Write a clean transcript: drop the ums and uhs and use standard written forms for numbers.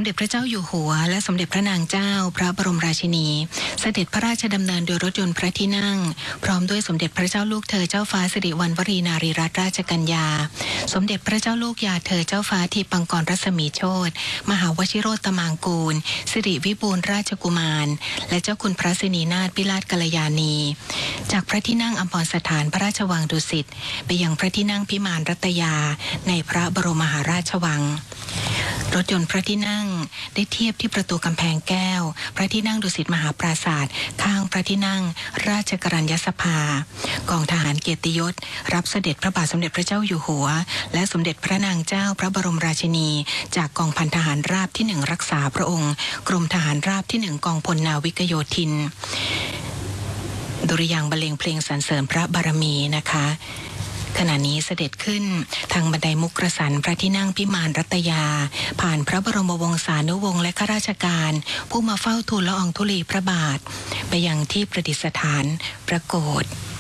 มเด็จพระเจ้าอยู่หัวและสมเด็จพระนางเจ้าพระบรมราชินีเสด็จพระราชดำเนินโดยรถยนต์พระที่นั่งพร้อมด้วยสมเด็จพระเจ้าลูกเธอเจ้าฟ้าสิริวัณวรีนารีรัตนราชกัญญาสมเด็จพระเจ้าลูกยาเธอเจ้าฟ้าทีปังกรรัศมีโชติมหาวชิโรตมางกูลสิริวิบูลย์ราชกุมารและเจ้าคุณพระสินีนาถปิลาศกัลยาณีจากพระที่นั่งอัมพรสถานพระราชวังดุสิตไปยังพระที่นั่งพิมานรัตยาในพระบรมมหาราชวังรถยนต์พระที่นั่งได้เทียบที่ประตูกำแพงแก้วพระที่นั่งดุสิตมหาปราสาทข้างพระที่นั่งราชกรัญญสภากองทหารเกียรติยศรับเสด็จพระบาทสมเด็จพระเจ้าอยู่หัวและสมเด็จพระนางเจ้าพระบรมราชินีจากกองพันทหารราบที่1รักษาพระองค์กรมทหารราบที่1กองพลนาวิกโยธินดุริยางค์บรรเลงเพลงสรรเสริญพระบารมีนะคะขณะนี้เสด็จขึ้นทางบันไดมุกกสันพระที่นั่งพิมานรัตยาผ่านพระบรมวงศานุวงศ์และข้าราชการผู้มาเฝ้าทูลละอองธุลีพระบาทไปยังที่ประดิษฐานพระโกฐ